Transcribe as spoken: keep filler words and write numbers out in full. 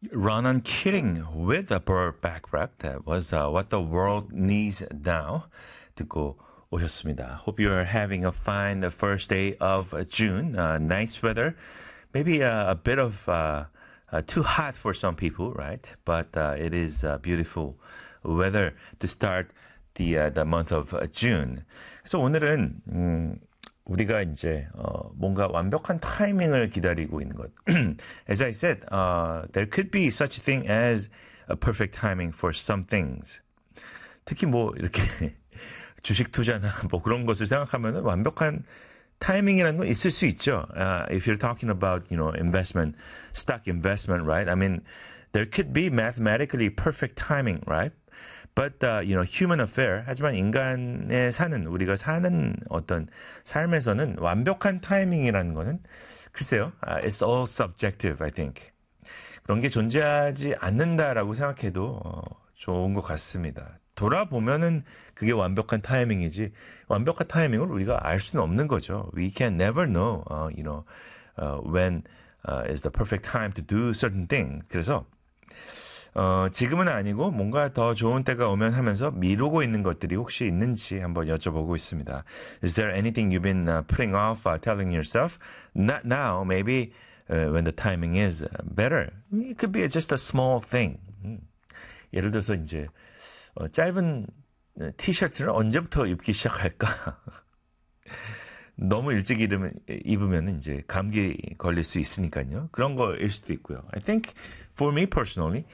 Ronan Keating with a Burt Bacharach. That was uh, What the World Needs Now. 듣고 오셨습니다. Hope you're having a fine first day of June. Uh, nice weather. Maybe uh, a bit of uh, uh, too hot for some people, right? But uh, it is uh, beautiful weather to start the uh, the month of June. 그래서 오늘은 음, 우리가 이제 어, 뭔가 완벽한 타이밍을 기다리고 있는 것. As I said, uh, there could be such a thing as a perfect timing for some things. 특히 뭐 이렇게 주식 투자나 뭐 그런 것을 생각하면은 완벽한 타이밍이라는 건 있을 수 있죠. Uh, if you're talking about, you know, investment, stock investment, right? I mean, there could be mathematically perfect timing, right? But, uh, you know, human affair. 하지만 인간의 사는, 우리가 사는 어떤 삶에서는 완벽한 타이밍이라는 거는 글쎄요. Uh, it's all subjective, I think. 그런 게 존재하지 않는다라고 생각해도 어, 좋은 것 같습니다. 돌아보면은 그게 완벽한 타이밍이지 완벽한 타이밍을 우리가 알 수는 없는 거죠. We can never know, uh, you know, uh, when uh, is the perfect time to do certain thing. 그래서 어, 지금은 아니고 뭔가 더 좋은 때가 오면 하면서 미루고 있는 것들이 혹시 있는지 한번 여쭤보고 있습니다. Is there anything you've been uh, putting off, uh, telling yourself, not now, maybe uh, when the timing is better? It could be just a small thing. 음. 예를 들어서 이제 어, 짧은 티셔츠를 언제부터 입기 시작할까? 너무 일찍 입으면, 입으면 이제 감기 걸릴 수 있으니까요. 그런 거일 수도 있고요. I think for me personally,